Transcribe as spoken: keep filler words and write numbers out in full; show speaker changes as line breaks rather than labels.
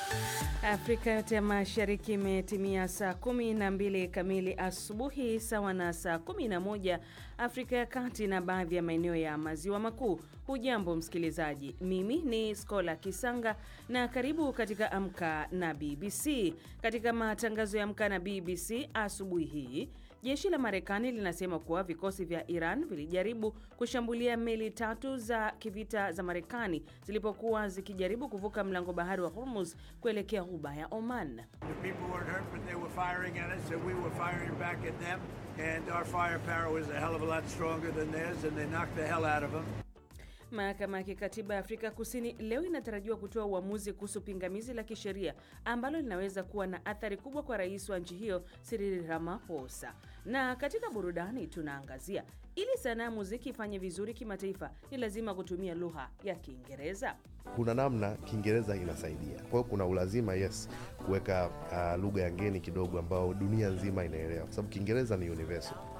Afrika yote ya Mashariki imetimia saa kumi na mbili kamili asubuhi, sawa na saa kumi na moja Afrika ya Kati na baadhi ya maeneo ya Maziwa Makuu. Hujambo msikilizaji, mimi ni Skola Kisanga na karibu katika Amka na B B C. Katika matangazo ya Amka na B B C asubuhi hii, jeshi la Marekani linasema kuwa vikosi vya Iran vilijaribu kushambulia meli tatu za kivita za Marekani zilipokuwa zikijaribu kuvuka mlango bahari wa Hormuz kuelekea ghuba ya Oman. Mahakama ya Kikatiba ya Afrika Kusini leo inatarajiwa kutoa uamuzi kuhusu pingamizi la kisheria ambalo linaweza kuwa na athari kubwa kwa rais wa nchi hiyo Cyril Ramaphosa. Na katika burudani tunaangazia, ili sanaa ya muziki ifanye vizuri kimataifa ni lazima kutumia lugha ya Kiingereza.
Kuna namna Kiingereza inasaidia. Kwa hiyo kuna ulazima yes kuweka uh, lugha ya ngeni kidogo ambao dunia nzima inaelewa, kwa sababu Kiingereza ni universal.